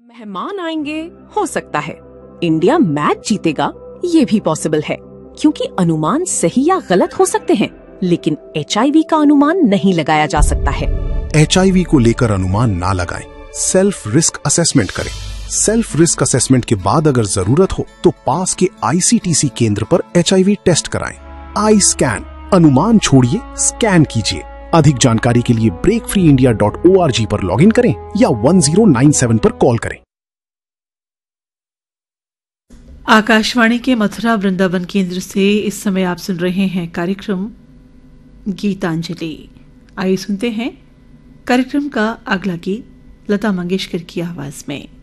मेहमान आएंगे, हो सकता है इंडिया मैच जीतेगा, ये भी पॉसिबल है क्योंकि अनुमान सही या गलत हो सकते हैं, लेकिन HIV का अनुमान नहीं लगाया जा सकता है। HIV को लेकर अनुमान ना लगाएं, सेल्फ रिस्क असेसमेंट करें। सेल्फ रिस्क असेसमेंट के बाद अगर जरूरत हो तो पास के ICTC केंद्र पर HIV टेस्ट कराएं। आई स्कैन, अनुमान छोड़िए, स्कैन कीजिए। अधिक जानकारी के लिए breakfreeindia.org पर लॉगिन करें या 1097 पर कॉल करें। आकाशवाणी के मथुरा वृंदावन केंद्र से इस समय आप सुन रहे हैं कार्यक्रम गीतांजलि। आइए सुनते हैं कार्यक्रम का अगला गीत लता मंगेशकर की आवाज में।